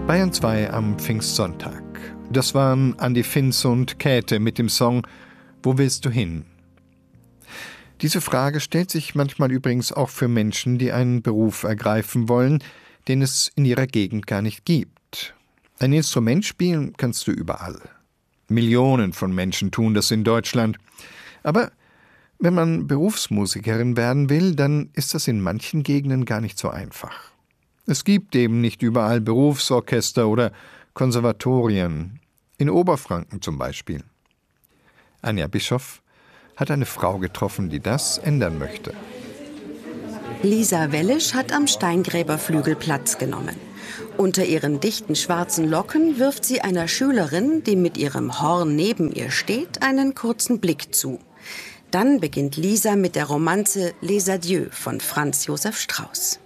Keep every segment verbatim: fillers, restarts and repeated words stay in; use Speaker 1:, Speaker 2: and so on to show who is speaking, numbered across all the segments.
Speaker 1: Bayern zwei am Pfingstsonntag. Das waren Andi Finz und Käthe mit dem Song »Wo willst du hin?« Diese Frage stellt sich manchmal übrigens auch für Menschen, die einen Beruf ergreifen wollen, den es in ihrer Gegend gar nicht gibt. Ein Instrument spielen kannst du überall. Millionen von Menschen tun das in Deutschland. Aber wenn man Berufsmusikerin werden will, dann ist das in manchen Gegenden gar nicht so einfach. Es gibt eben nicht überall Berufsorchester oder Konservatorien. In Oberfranken zum Beispiel. Anja Bischoff hat eine Frau getroffen, die das ändern möchte.
Speaker 2: Lisa Wellisch hat am Steingräberflügel Platz genommen. Unter ihren dichten schwarzen Locken wirft sie einer Schülerin, die mit ihrem Horn neben ihr steht, einen kurzen Blick zu. Dann beginnt Lisa mit der Romanze Les Adieux von Franz Josef Strauß.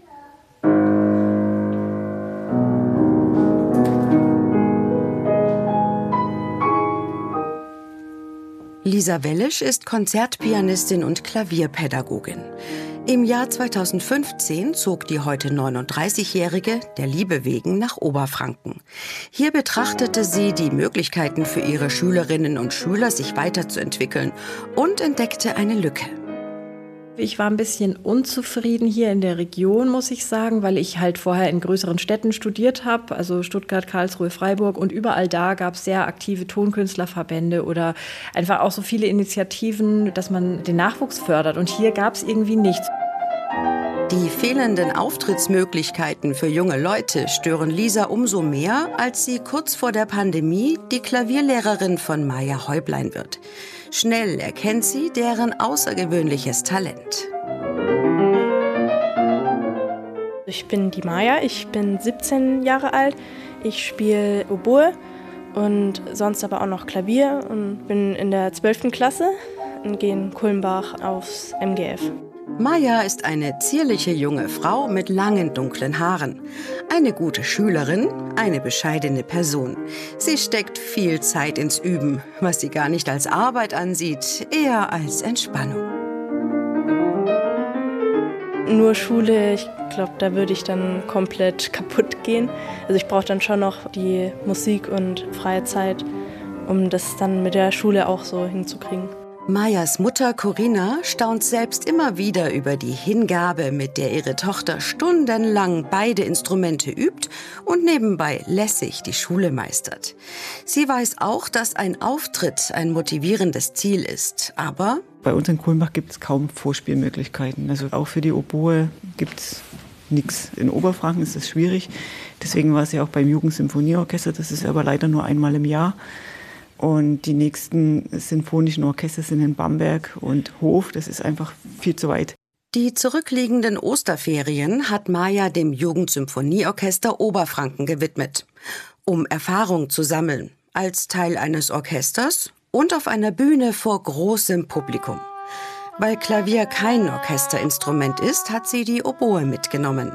Speaker 2: Lisa Wellisch ist Konzertpianistin und Klavierpädagogin. Im Jahr zweitausendfünfzehn zog die heute neununddreißigjährige der Liebe wegen nach Oberfranken. Hier betrachtete sie die Möglichkeiten für ihre Schülerinnen und Schüler, sich weiterzuentwickeln und entdeckte eine Lücke.
Speaker 3: Ich war ein bisschen unzufrieden hier in der Region, muss ich sagen, weil ich halt vorher in größeren Städten studiert habe, also Stuttgart, Karlsruhe, Freiburg, und überall da gab es sehr aktive Tonkünstlerverbände oder einfach auch so viele Initiativen, dass man den Nachwuchs fördert, und hier gab es irgendwie nichts.
Speaker 2: Die fehlenden Auftrittsmöglichkeiten für junge Leute stören Lisa umso mehr, als sie kurz vor der Pandemie die Klavierlehrerin von Maja Häublein wird. Schnell erkennt sie deren außergewöhnliches Talent.
Speaker 4: Ich bin die Maja, ich bin siebzehn Jahre alt. Ich spiele Oboe und sonst aber auch noch Klavier und bin in der zwölften Klasse und gehe in Kulmbach aufs M G F.
Speaker 2: Maja ist eine zierliche junge Frau mit langen, dunklen Haaren. Eine gute Schülerin, eine bescheidene Person. Sie steckt viel Zeit ins Üben, was sie gar nicht als Arbeit ansieht, eher als Entspannung.
Speaker 4: Nur Schule, ich glaube, da würde ich dann komplett kaputt gehen. Also ich brauche dann schon noch die Musik und freie Zeit, um das dann mit der Schule auch so hinzukriegen.
Speaker 2: Majas Mutter Corinna staunt selbst immer wieder über die Hingabe, mit der ihre Tochter stundenlang beide Instrumente übt und nebenbei lässig die Schule meistert. Sie weiß auch, dass ein Auftritt ein motivierendes Ziel ist, aber
Speaker 5: bei uns in Kulmbach gibt es kaum Vorspielmöglichkeiten. Also auch für die Oboe gibt es nichts. In Oberfranken ist es schwierig. Deswegen war es ja auch beim Jugendsymphonieorchester. Das ist aber leider nur einmal im Jahr. Und die nächsten sinfonischen Orchester sind in Bamberg und Hof. Das ist einfach viel zu weit.
Speaker 2: Die zurückliegenden Osterferien hat Maja dem Jugendsymphonieorchester Oberfranken gewidmet, um Erfahrung zu sammeln, als Teil eines Orchesters und auf einer Bühne vor großem Publikum. Weil Klavier kein Orchesterinstrument ist, hat sie die Oboe mitgenommen.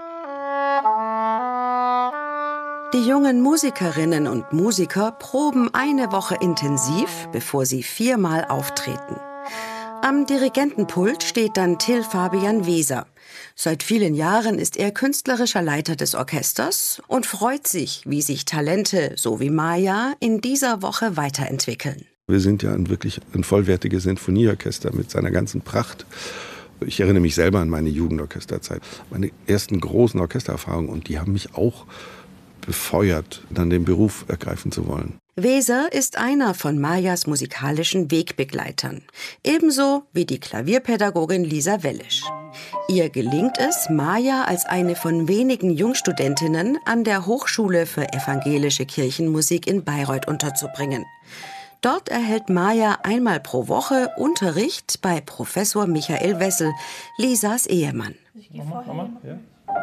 Speaker 2: Die jungen Musikerinnen und Musiker proben eine Woche intensiv, bevor sie viermal auftreten. Am Dirigentenpult steht dann Till Fabian Weser. Seit vielen Jahren ist er künstlerischer Leiter des Orchesters und freut sich, wie sich Talente, so wie Maja, in dieser Woche weiterentwickeln.
Speaker 6: Wir sind ja ein wirklich ein vollwertiges Sinfonieorchester mit seiner ganzen Pracht. Ich erinnere mich selber an meine Jugendorchesterzeit, meine ersten großen Orchestererfahrungen, und die haben mich auch befeuert, dann den Beruf ergreifen zu wollen.
Speaker 2: Weser ist einer von Majas musikalischen Wegbegleitern, ebenso wie die Klavierpädagogin Lisa Wellisch. Ihr gelingt es, Maja als eine von wenigen Jungstudentinnen an der Hochschule für evangelische Kirchenmusik in Bayreuth unterzubringen. Dort erhält Maja einmal pro Woche Unterricht bei Professor Michael Wessel, Lisas Ehemann.
Speaker 7: Mama, Mama, ja.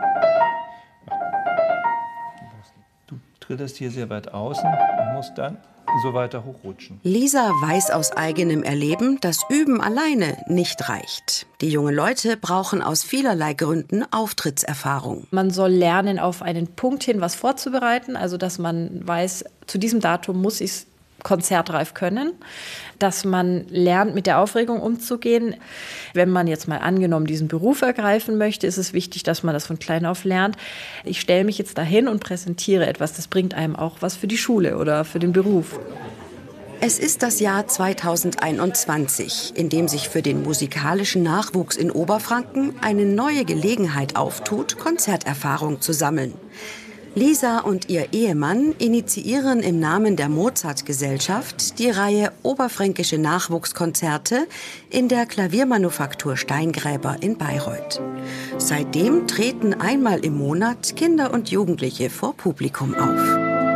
Speaker 7: Du trittst hier sehr weit außen und musst dann so weiter hochrutschen.
Speaker 2: Lisa weiß aus eigenem Erleben, dass Üben alleine nicht reicht. Die jungen Leute brauchen aus vielerlei Gründen Auftrittserfahrung.
Speaker 3: Man soll lernen, auf einen Punkt hin was vorzubereiten, also dass man weiß, zu diesem Datum muss ich es konzertreif können, dass man lernt, mit der Aufregung umzugehen. Wenn man jetzt mal angenommen diesen Beruf ergreifen möchte, ist es wichtig, dass man das von klein auf lernt. Ich stelle mich jetzt dahin und präsentiere etwas. Das bringt einem auch was für die Schule oder für den Beruf.
Speaker 2: Es ist das Jahr zweitausendeinundzwanzig, in dem sich für den musikalischen Nachwuchs in Oberfranken eine neue Gelegenheit auftut, Konzerterfahrung zu sammeln. Lisa und ihr Ehemann initiieren im Namen der Mozart-Gesellschaft die Reihe Oberfränkische Nachwuchskonzerte in der Klaviermanufaktur Steingräber in Bayreuth. Seitdem treten einmal im Monat Kinder und Jugendliche vor Publikum auf.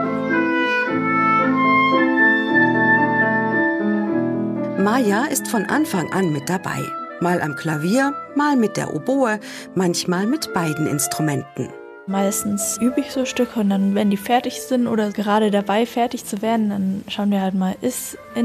Speaker 2: Maja ist von Anfang an mit dabei. Mal am Klavier, mal mit der Oboe, manchmal mit beiden Instrumenten.
Speaker 8: Meistens übe ich so Stücke und dann, wenn die fertig sind oder gerade dabei fertig zu werden, dann schauen wir halt mal, ist in